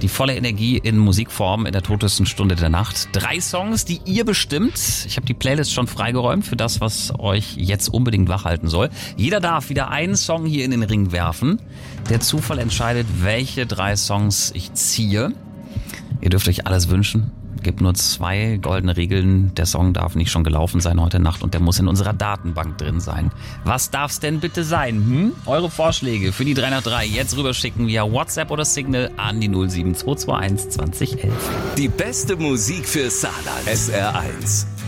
Die volle Energie in Musikform in der totesten Stunde der Nacht. 3 Songs, die ihr bestimmt. Ich habe die Playlist schon freigeräumt für das, was euch jetzt unbedingt wachhalten soll. Jeder darf wieder einen Song hier in den Ring werfen. Der Zufall entscheidet, welche 3 Songs ich ziehe. Ihr dürft euch alles wünschen. Gibt nur 2 goldene Regeln. Der Song darf nicht schon gelaufen sein heute Nacht und der muss in unserer Datenbank drin sein. Was darf's denn bitte sein? Eure Vorschläge für die 3 nach 3 jetzt rüberschicken via WhatsApp oder Signal an die 07221 2011. Die beste Musik für Saarland. SR1.